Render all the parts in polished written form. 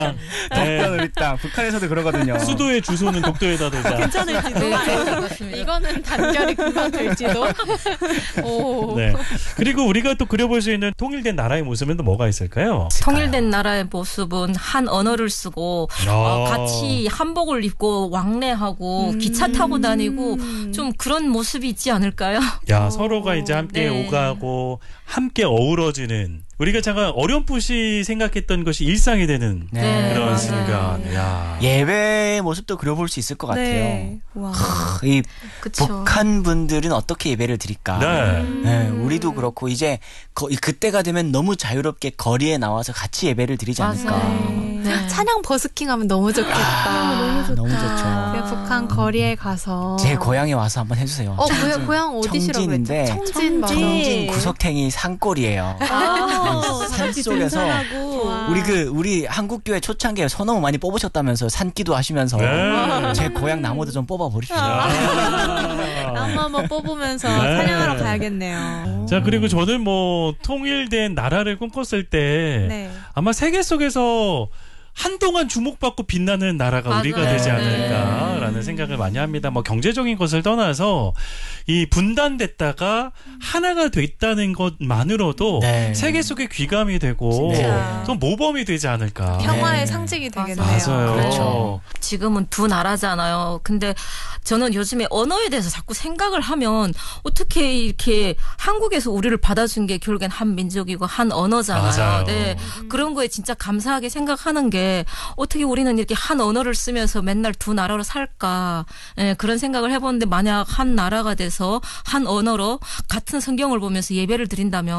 독도는 우리 땅. 북한에서도 그러거든요. 수도의 주소는 독도에다 두자. 괜찮을지도. 이거는 단결이 금방 될지도. 오. 네. 그리고 우리가 또 그려볼 수 있는 통일된 나라의 모습은 또 뭐가 있을까요? 통일된 나라의 모습은 한 언어를 쓰고 같이 한복을 입고 왕래하고 기차 타고 다니고 좀 그런 모습이 있지 않을까요? 야, 서로가 이제 함께 네. 오가고 함께 어우러지는 우리가 잠깐 어렴풋이 생각했던 것이 일상이 되는 네. 그런 맞아요. 순간. 야. 예배의 모습도 그려볼 수 있을 것 같아요. 네. 와. 이 그쵸. 북한 분들은 어떻게 예배를 드릴까? 네. 네, 우리도 그렇고 이제 그때가 되면 너무 자유롭게 거리에 나와서 같이 예배를 드리지 않을까. 맞아요. 네. 찬양 버스킹하면 너무 좋겠다. 너무 좋죠. 그 북한 거리에 가서. 제 고향에 와서 한번 해주세요. 고향 어디시라고 청진인데 그랬죠? 청진. 청진 구석탱이 산골이에요. 산 속에서 우리 한국교회 초창기에 소 너무 많이 뽑으셨다면서 산기도 하시면서 네. 제 고향 나무도 좀 뽑아 버립시다. 나무 한번 뽑으면서 네. 찬양하러 가야겠네요. 자, 그리고 저는 뭐 통일된 나라를 꿈꿨을 때 네. 아마 세계 속에서 한동안 주목받고 빛나는 나라가 맞아요. 우리가 되지 네. 않을까라는 생각을 많이 합니다. 뭐 경제적인 것을 떠나서 이 분단됐다가 하나가 됐다는 것만으로도 네. 세계 속에 귀감이 되고 진짜. 좀 모범이 되지 않을까. 평화의 네. 상징이 되겠네요. 맞아요. 그렇죠. 지금은 두 나라잖아요. 근데 저는 요즘에 언어에 대해서 자꾸 생각을 하면 어떻게 이렇게 한국에서 우리를 받아준 게 결국엔 한 민족이고 한 언어잖아요. 맞아요. 네. 그런 거에 진짜 감사하게 생각하는 게 어떻게 우리는 이렇게 한 언어를 쓰면서 맨날 두 나라로 살까. 네, 그런 생각을 해보는데 만약 한 나라가 돼서 한 언어로 같은 성경을 보면서 예배를 드린다면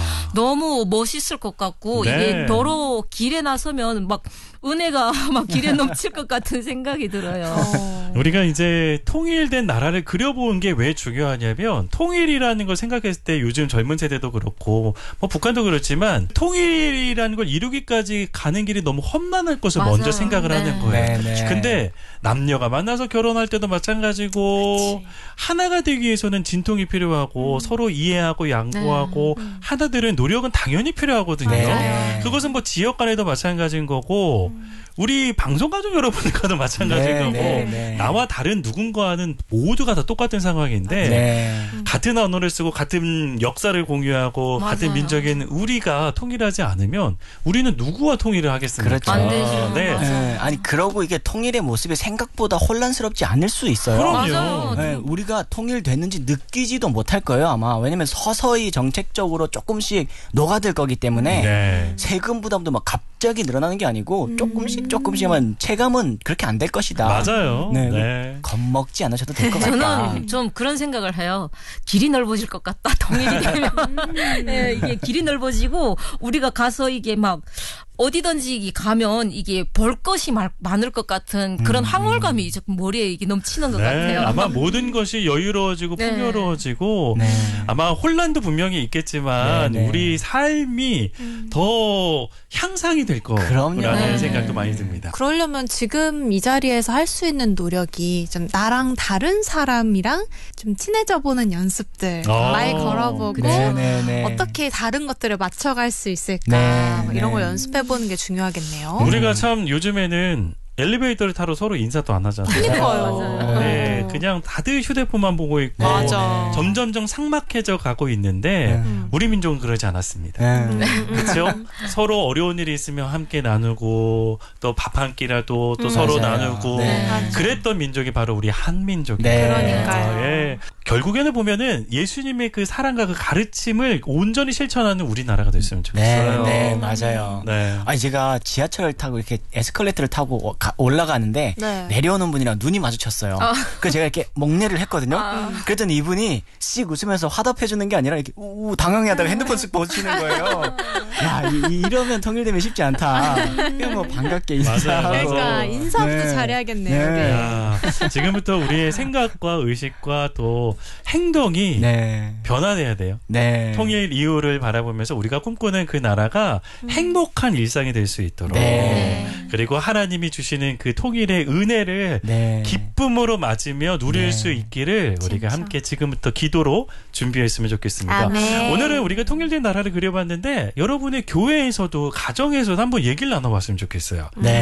너무 멋있을 것 같고 네. 이게 도로 길에 나서면 막 은혜가 막 길에 넘칠 것 같은 생각이 들어요. 우리가 이제 통일된 나라를 그려보는 게 왜 중요하냐면 통일이라는 걸 생각했을 때 요즘 젊은 세대도 그렇고 뭐 북한도 그렇지만 통일이라는 걸 이루기까지 가는 길이 너무 험난할 것을 맞아요. 먼저 생각을 네. 하는 거예요. 네, 네. 근데 남녀가 만나서 결혼할 때도 마찬가지고 하나가 되기 위해서는 진통이 필요하고 서로 이해하고 양보하고 하나 되는 노력은 당연히 필요하거든요. 네. 그것은 뭐 지역 간에도 마찬가지인 거고 우리 방송가족 여러분과도 마찬가지인 네, 거고 네, 네. 나와 다른 누군가는 모두가 다 똑같은 상황인데 네. 같은 언어를 쓰고 같은 역사를 공유하고 맞아요. 같은 민족인 우리가 통일하지 않으면 우리는 누구와 통일을 하겠습니까? 그렇죠. 안 되죠. 네. 네. 아니 그러고 이게 통일의 모습이 생각보다 혼란스럽지 않을 수 있어요. 그럼요. 맞아요. 네, 우리가 통일됐는지 느끼지도 못할 거예요 아마. 왜냐면 서서히 정책적으로 조금씩 녹아들 거기 때문에 네. 세금 부담도 막 갑자기 늘어나는 게 아니고 조금씩만 체감은 그렇게 안 될 것이다. 맞아요. 네. 네. 겁먹지 않으셔도 될 것 같다. 저는 좀 그런 생각을 해요. 길이 넓어질 것 같다. 통일이 되면 네, 이게 길이 넓어지고 우리가 가서 이게 막 어디든지 가면 이게 볼 것이 많을 것 같은 그런 황홀감이 이제 머리에 이게 넘치는 것 네. 같아요. 아마 모든 것이 여유로워지고 네. 풍요로워지고 네. 아마 혼란도 분명히 있겠지만 네, 네. 우리 삶이 더 향상이 될 그럼요. 거라는 네. 생각도 많이 듭니다. 그러려면 지금 이 자리에서 할 수 있는 노력이 좀 나랑 다른 사람이랑 좀 친해져 보는 연습들 말 걸어보고 네. 어떻게 다른 것들을 맞춰갈 수 있을까 네, 뭐 이런 네. 걸 연습해보는 게 중요하겠네요. 우리가 참 요즘에는 엘리베이터를 타러 서로 인사도 안 하잖아요. 그러니까요. 네, 그냥 다들 휴대폰만 보고 있고 맞아. 점점점 삭막해져 가고 있는데 우리 민족은 그러지 않았습니다. 네. 그렇죠? 서로 어려운 일이 있으면 함께 나누고 또 밥 한 끼라도 또 서로 맞아요. 나누고 네. 그랬던 민족이 바로 우리 한민족이에요. 네. 그러니까요. 예. 결국에는 보면은 예수님의 그 사랑과 그 가르침을 온전히 실천하는 우리나라가 됐으면 좋겠어요. 네, 맞아요. 네. 아니 제가 지하철을 타고 이렇게 에스컬레이터를 타고 올라가는데 네. 내려오는 분이랑 눈이 마주쳤어요. 그래서 제가 이렇게 목례를 했거든요. 그랬더니 이분이 씩 웃으면서 화답해 주는 게 아니라 이렇게 우 당황해하다가 핸드폰 쓱 보시는 거예요. 야, 이러면 통일되면 쉽지 않다. 그냥 뭐 반갑게 인사하고. 그러니까 인사부터 네. 잘해야겠네요. 네. 야, 지금부터 우리의 생각과 의식과 또 행동이 네. 변화돼야 돼요. 네. 통일 이후를 바라보면서 우리가 꿈꾸는 그 나라가 행복한 일상이 될 수 있도록 네. 그리고 하나님이 주시는 그 통일의 은혜를 네. 기쁨으로 맞으며 누릴 네. 수 있기를 우리가 진짜. 함께 지금부터 기도로 준비했으면 좋겠습니다. 아멘. 오늘은 우리가 통일된 나라를 그려봤는데 여러분의 교회에서도 가정에서도 한번 얘기를 나눠봤으면 좋겠어요. 네.